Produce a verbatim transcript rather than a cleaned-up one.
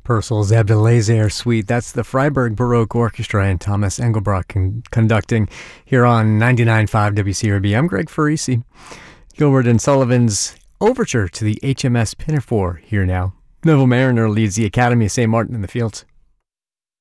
Purcell's Ebenezer Suite. That's the Freiburg Baroque Orchestra and Thomas Engelbrecht con- conducting here on ninety-nine point five W C R B. I'm Greg Farisi. Gilbert and Sullivan's Overture to the H M S Pinafore here now. Neville Mariner leads the Academy of Saint Martin in the Fields.